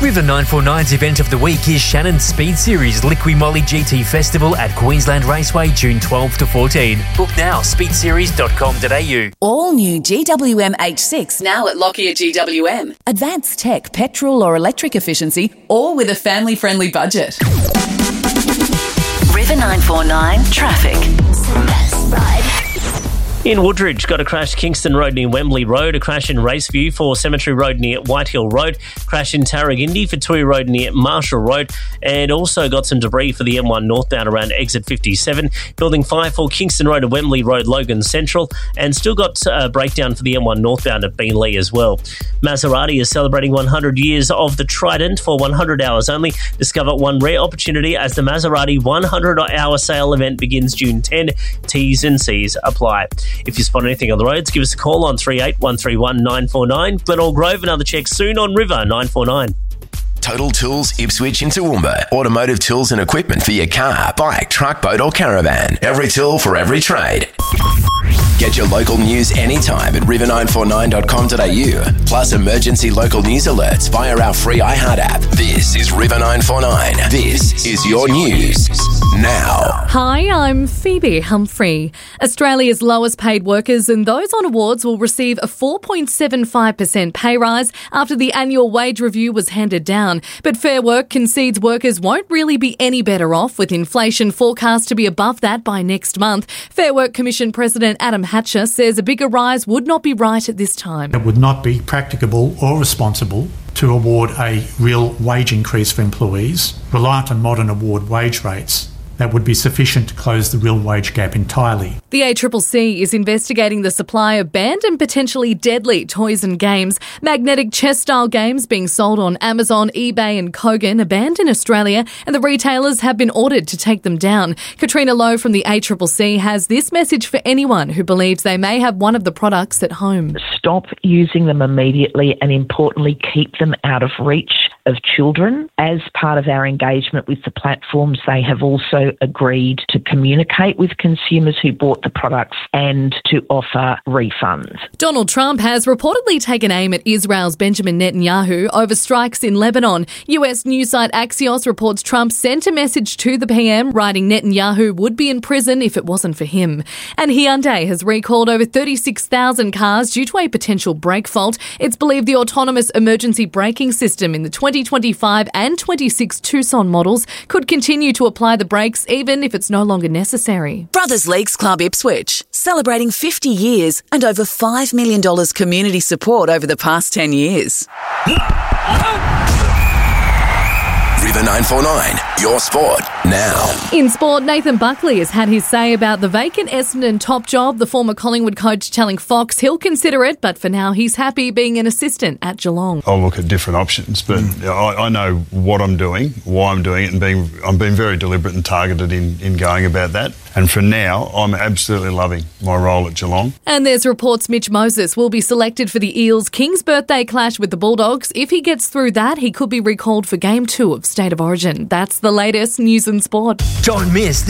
River 949's event of the week is Shannon's Speed Series Liqui Moly GT Festival at Queensland Raceway, June 12 to 14. Book now, speedseries.com.au. All new GWM H6 now at Lockyer GWM. Advanced tech, petrol or electric efficiency, all with a family-friendly budget. River 949 traffic. Best ride. In Woodridge, got a crash Kingston Road near Wembley Road, a crash in Raceview for Cemetery Road near Whitehill Road, crash in Tarragindi for Toohey Road near Marshall Road, and also got some debris for the M1 northbound around exit 57, building 5 for Kingston Road at Wembley Road, Logan Central, and still got a breakdown for the M1 northbound at Beenleigh as well. Maserati is celebrating 100 years of the Trident for 100 hours only. Discover one rare opportunity as the Maserati 100-hour sale event begins June 10. T's and C's apply. If you spot anything on the roads, give us a call on 38131949. 949. Glenelg Grove, another check soon on River 949. Total Tools Ipswich in Toowoomba. Automotive tools and equipment for your car, bike, truck, boat or caravan. Every tool for every trade. Get your local news anytime at river949.com.au. Plus emergency local news alerts via our free iHeart app. This is River 949. This is your news now. Hi, I'm Phoebe Humphrey. Australia's lowest paid workers and those on awards will receive a 4.75% pay rise after the annual wage review was handed down. But Fair Work concedes workers won't really be any better off, with inflation forecast to be above that by next month. Fair Work Commission President Adam Hatcher says a bigger rise would not be right at this time. It would not be practicable or responsible to award a real wage increase for employees reliant on modern award wage rates that would be sufficient to close the real wage gap entirely. The ACCC is investigating the supply of banned and potentially deadly toys and games. Magnetic chess-style games being sold on Amazon, eBay and Kogan are banned in Australia, and the retailers have been ordered to take them down. Katrina Lowe from the ACCC has this message for anyone who believes they may have one of the products at home. Stop using them immediately, and importantly, keep them out of reach of children. As part of our engagement with the platforms, they have also agreed to communicate with consumers who bought the products and to offer refunds. Donald Trump has reportedly taken aim at Israel's Benjamin Netanyahu over strikes in Lebanon. US news site Axios reports Trump sent a message to the PM writing Netanyahu would be in prison if it wasn't for him. And Hyundai has recalled over 36,000 cars due to a potential brake fault. It's believed the autonomous emergency braking system in the 2025 and 26 Tucson models could continue to apply the brakes even if it's no longer necessary. Brothers Leagues Club Ipswich, celebrating 50 years and over $5 million community support over the past 10 years. River 949, your sport now. In sport, Nathan Buckley has had his say about the vacant Essendon top job. The former Collingwood coach telling Fox he'll consider it, but for now he's happy being an assistant at Geelong. I'll look at different options, but I know what I'm doing, why I'm doing it, and I'm being very deliberate and targeted in going about that. And for now, I'm absolutely loving my role at Geelong. And there's reports Mitch Moses will be selected for the Eels' King's birthday clash with the Bulldogs. If he gets through that, he could be recalled for Game 2 of State of Origin. That's the latest news and sport. Don't miss